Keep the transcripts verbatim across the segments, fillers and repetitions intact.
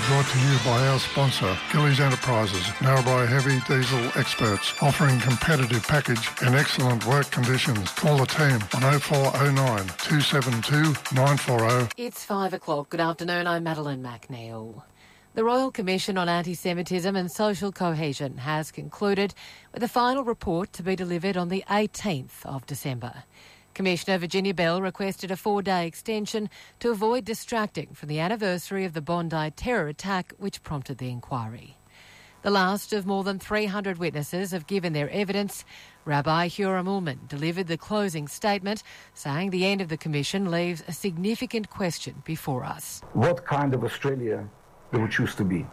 brought to you by our sponsor, Gillies Enterprises, Narrabri Heavy Diesel Experts, offering competitive package and excellent work conditions. Call the team on oh four oh nine, two seven two, nine four oh. It's five o'clock. Good afternoon. I'm Madeline McNeil. The Royal Commission on Anti-Semitism and Social Cohesion has concluded with a final report to be delivered on the eighteenth of December. Commissioner Virginia Bell requested a four-day extension to avoid distracting from the anniversary of the Bondi terror attack which prompted the inquiry. The last of more than three hundred witnesses have given their evidence. Rabbi Huram Ullman delivered the closing statement, saying the end of the commission leaves a significant question before us. What kind of Australia do we choose to be?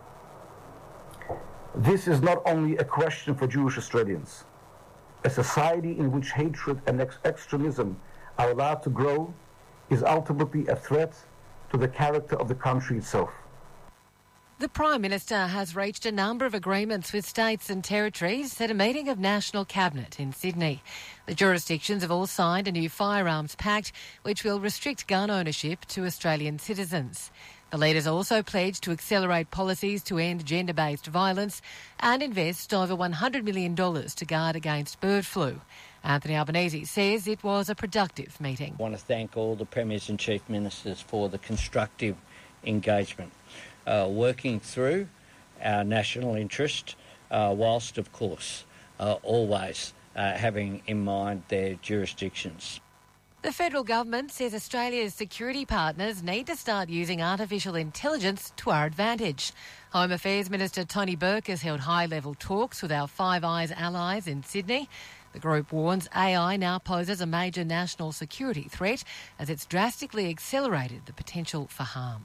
This is not only a question for Jewish Australians. A society in which hatred and ex- extremism are allowed to grow is ultimately a threat to the character of the country itself. The Prime Minister has reached a number of agreements with states and territories at a meeting of National Cabinet in Sydney. The jurisdictions have all signed a new firearms pact which will restrict gun ownership to Australian citizens. The leaders also pledged to accelerate policies to end gender-based violence and invest over one hundred million dollars to guard against bird flu. Anthony Albanese says it was a productive meeting. I want to thank all the Premiers and Chief Ministers for the constructive engagement, uh, working through our national interest, uh, whilst, of course, uh, always uh, having in mind their jurisdictions. The federal government says Australia's security partners need to start using artificial intelligence to our advantage. Home Affairs Minister Tony Burke has held high-level talks with our Five Eyes allies in Sydney. The group warns A I now poses a major national security threat as it's drastically accelerated the potential for harm.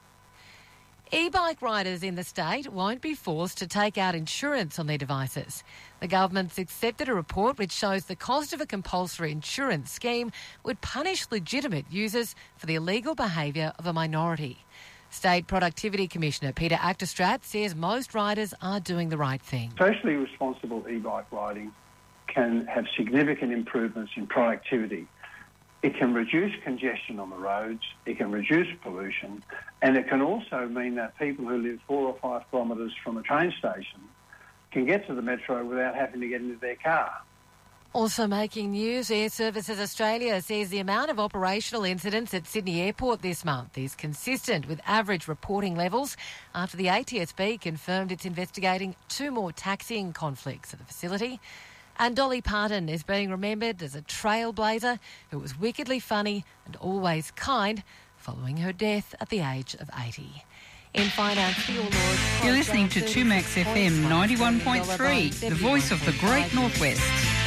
E-bike riders in the state won't be forced to take out insurance on their devices. The government's accepted a report which shows the cost of a compulsory insurance scheme would punish legitimate users for the illegal behaviour of a minority. State Productivity Commissioner Peter Achterstradt says most riders are doing the right thing. Socially responsible e-bike riding can have significant improvements in productivity. It can reduce congestion on the roads, it can reduce pollution, and it can also mean that people who live four or five kilometres from a train station can get to the metro without having to get into their car. Also making news, Air Services Australia says the amount of operational incidents at Sydney Airport this month is consistent with average reporting levels after the A T S B confirmed it's investigating two more taxiing conflicts at the facility. And Dolly Parton is being remembered as a trailblazer who was wickedly funny and always kind following her death at the age of eighty. In finance, the All Lord... You're listening to two Max F M ninety-one point three, the voice of the Great Northwest.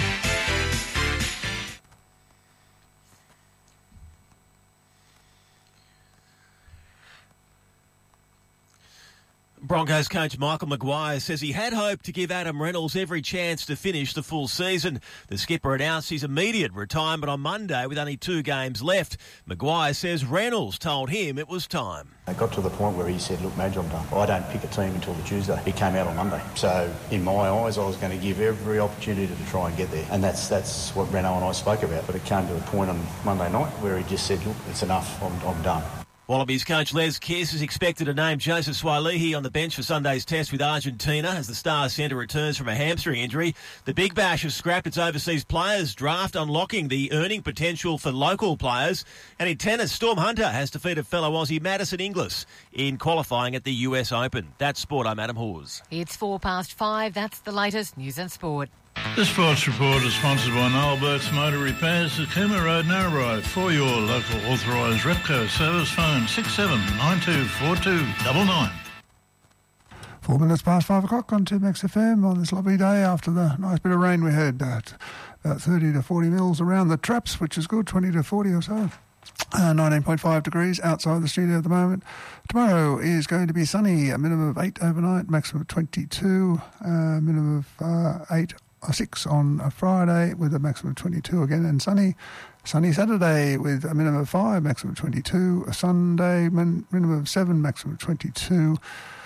Broncos coach Michael Maguire says he had hoped to give Adam Reynolds every chance to finish the full season. The skipper announced his immediate retirement on Monday with only two games left. Maguire says Reynolds told him it was time. It got to the point where he said, look, Madge, I'm done. I don't pick a team until the Tuesday. He came out on Monday. So in my eyes, I was going to give every opportunity to try and get there. And that's that's what Renault and I spoke about. But it came to a point on Monday night where he just said, look, it's enough. I'm, I'm done. Wallabies coach Les Kiss is expected to name Joseph Swalihi on the bench for Sunday's test with Argentina as the Stars centre returns from a hamstring injury. The Big Bash has scrapped its overseas players draft, unlocking the earning potential for local players. And in tennis, Storm Hunter has defeated fellow Aussie Madison Inglis in qualifying at the U S Open. That's Sport. I'm Adam Hawes. It's four past five. That's the latest news and sport. The Sports Report is sponsored by Noel Burt's Motor Repairs at Cooma Road, Narrabri. For your local authorised Repco service, phone six seven nine two four two nine nine. Four minutes past five o'clock on two Max F M on this lovely day after the nice bit of rain we had. Uh, about thirty to forty mils around the traps, which is good, twenty to forty or so. Uh, nineteen point five degrees outside the studio at the moment. Tomorrow is going to be sunny, a minimum of eight overnight, maximum of twenty-two, uh, minimum of uh, eight or six on a Friday with a maximum of twenty-two again, and sunny. Sunny Saturday with a minimum of five, maximum of twenty-two. A Sunday, min- minimum of seven, maximum of twenty-two.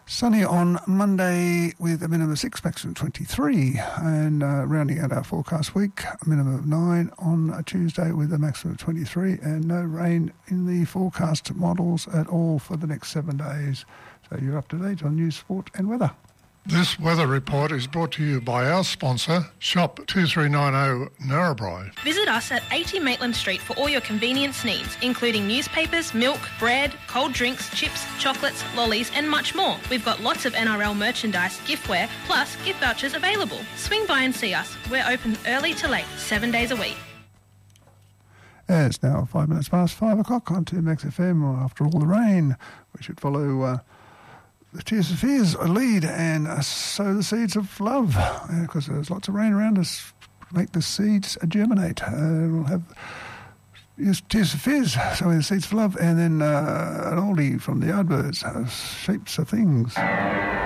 Sunny on Monday with a minimum of six, maximum twenty-three. And uh, rounding out our forecast week, a minimum of nine on a Tuesday with a maximum of twenty-three. And no rain in the forecast models at all for the next seven days. So you're up to date on news, sport and weather. This weather report is brought to you by our sponsor, Shop two three nine zero Narrabri. Visit us at eighty Maitland Street for all your convenience needs, including newspapers, milk, bread, cold drinks, chips, chocolates, lollies and much more. We've got lots of N R L merchandise, giftware, plus gift vouchers available. Swing by and see us. We're open early to late, seven days a week. It's now five minutes past five o'clock on two Max F M. After all the rain, we should follow Uh, the Tears of Fears lead and uh, sow the seeds of love, because uh, there's lots of rain around us. Make the seeds germinate. Uh, we'll have use Tears of Fears, sowing the seeds of love, and then uh, an oldie from the Yardbirds, uh, Shapes of Things.